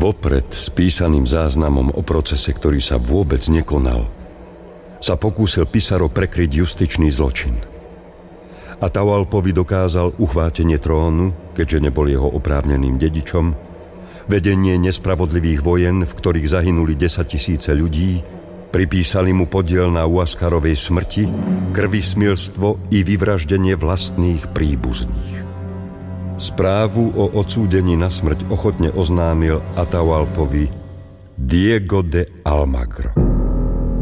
Vopred spísaným záznamom o procese, ktorý sa vôbec nekonal, sa pokúsil Písaro prekryť justičný zločin. Atahualpovi dokázal uchvátenie trónu, keďže nebol jeho oprávneným dedičom, vedenie nespravodlivých vojen, v ktorých zahynuli 10 000 ľudí, pripísali mu podiel na Huascarovej smrti, krvismilstvo i vyvraždenie vlastných príbuzných. Správu o odsúdení na smrť ochotne oznámil Atahualpovi Diego de Almagro.